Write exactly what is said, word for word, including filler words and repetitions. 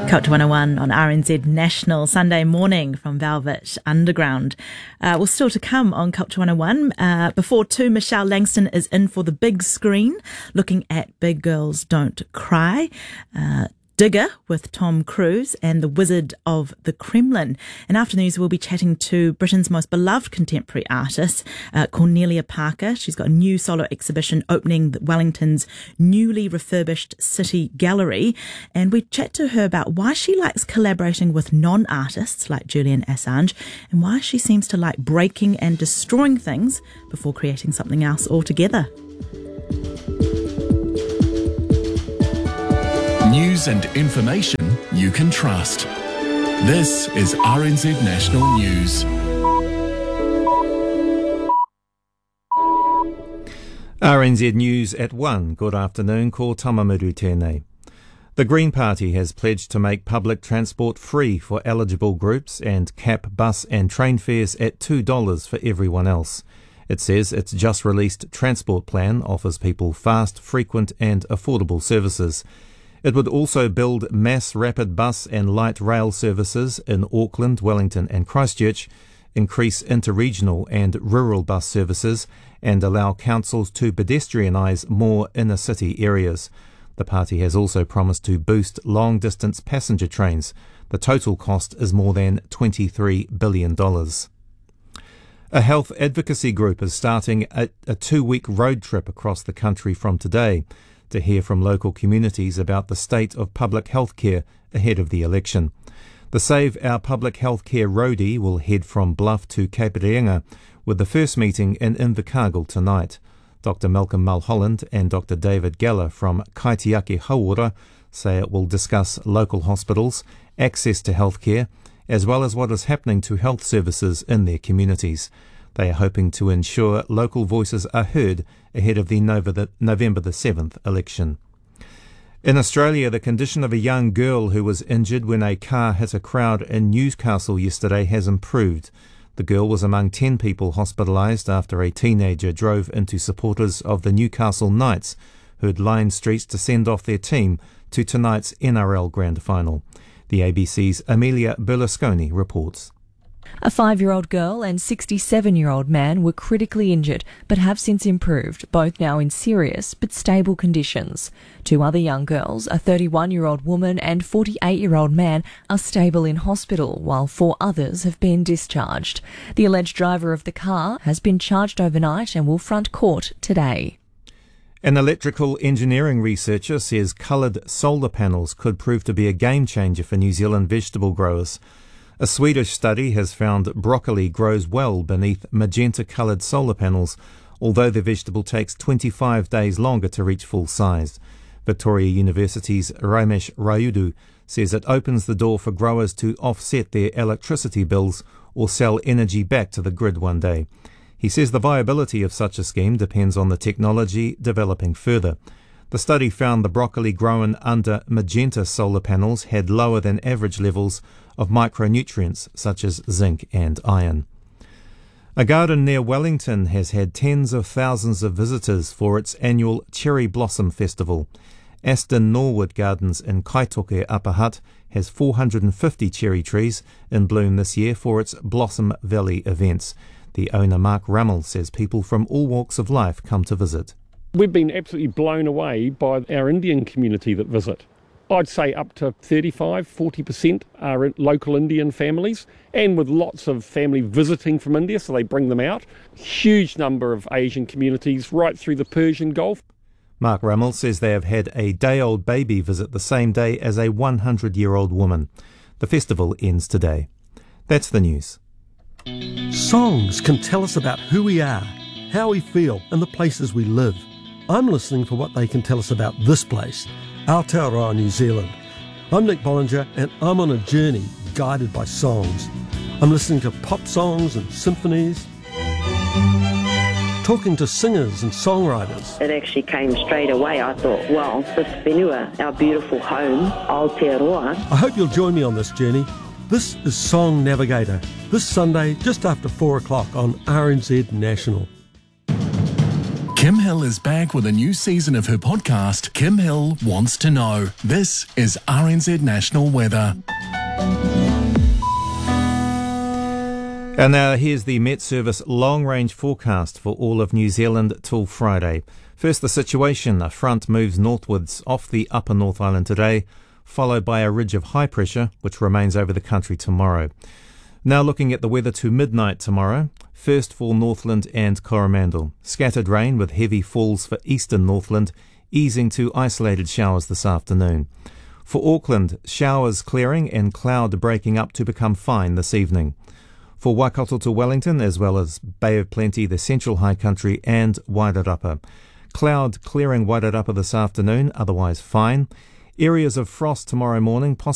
Culture one oh one on R N Z National, Sunday morning from Velvet Underground. Uh, well, still to come on Culture one oh one. Uh, before two, Michelle Langston is in for the big screen, looking at Big Girls Don't Cry. Uh, Digger with Tom Cruise and The Wizard of the Kremlin. And after news, we'll be chatting to Britain's most beloved contemporary artist, uh, Cornelia Parker. She's got a new solo exhibition opening Wellington's newly refurbished City Gallery. And we chat to her about why she likes collaborating with non-artists like Julian Assange and why she seems to like breaking and destroying things before creating something else altogether. News and information you can trust. This is R N Z National News. R N Z News at one. Good afternoon. Ko Tamamiru tēnei. The Green Party has pledged to make public transport free for eligible groups and cap bus and train fares at two dollars for everyone else. It says its just released transport plan offers people fast, frequent and affordable services. It would also build mass rapid bus and light rail services in Auckland, Wellington and Christchurch, increase interregional and rural bus services, and allow councils to pedestrianise more inner city areas. The party has also promised to boost long-distance passenger trains. The total cost is more than twenty-three billion dollars. A health advocacy group is starting a, a two-week road trip across the country from today to hear from local communities about the state of public health care ahead of the election. The Save Our Public Health Care roadie will head from Bluff to Cape Reinga, with the first meeting in Invercargill tonight. Doctor Malcolm Mulholland and Doctor David Geller from Kaitiaki Hauora say it will discuss local hospitals, access to health care, as well as what is happening to health services in their communities. They are hoping to ensure local voices are heard ahead of the November the seventh election. In Australia, the condition of a young girl who was injured when a car hit a crowd in Newcastle yesterday has improved. The girl was among ten people hospitalised after a teenager drove into supporters of the Newcastle Knights, who had lined streets to send off their team to tonight's N R L Grand Final. The A B C's Amelia Berlusconi reports. A five-year-old girl and sixty-seven-year-old man were critically injured but have since improved, both now in serious but stable conditions. Two other young girls, a thirty-one-year-old woman and forty-eight-year-old man, are stable in hospital, while four others have been discharged. The alleged driver of the car has been charged overnight and will front court today. An electrical engineering researcher says coloured solar panels could prove to be a game changer for New Zealand vegetable growers. A Swedish study has found broccoli grows well beneath magenta-coloured solar panels, although the vegetable takes twenty-five days longer to reach full size. Victoria University's Ramesh Rayudu says it opens the door for growers to offset their electricity bills or sell energy back to the grid one day. He says the viability of such a scheme depends on the technology developing further. The study found the broccoli grown under magenta solar panels had lower than average levels of micronutrients such as zinc and iron. A garden near Wellington has had tens of thousands of visitors for its annual Cherry Blossom Festival. Aston Norwood Gardens in Kaitoke Upper Hutt has four hundred fifty cherry trees in bloom this year for its Blossom Valley events. The owner, Mark Rummel, says people from all walks of life come to visit. We've been absolutely blown away by our Indian community that visit. I'd say up to thirty-five, forty percent are local Indian families, and with lots of family visiting from India, so they bring them out. Huge number of Asian communities right through the Persian Gulf. Mark Rummel says they have had a day-old baby visit the same day as a hundred-year-old woman. The festival ends today. That's the news. Songs can tell us about who we are, how we feel, and the places we live. I'm listening for what they can tell us about this place, Aotearoa, New Zealand. I'm Nick Bollinger, and I'm on a journey guided by songs. I'm listening to pop songs and symphonies, talking to singers and songwriters. It actually came straight away. I thought, well, this whenua, our beautiful home, Aotearoa. I hope you'll join me on this journey. This is Song Navigator, this Sunday just after four o'clock on R N Z National. Kim Hill is back with a new season of her podcast, Kim Hill Wants to Know. This is R N Z National Weather. And now here's the Met Service long-range forecast for all of New Zealand till Friday. First, the situation. A front moves northwards off the upper North Island today, followed by a ridge of high pressure, which remains over the country tomorrow. Now looking at the weather to midnight tomorrow. First for Northland and Coromandel. Scattered rain with heavy falls for eastern Northland, easing to isolated showers this afternoon. For Auckland, showers clearing and cloud breaking up to become fine this evening. For Waikato to Wellington, as well as Bay of Plenty, the Central High Country and Wairarapa. Cloud clearing Wairarapa this afternoon, otherwise fine. Areas of frost tomorrow morning, possibly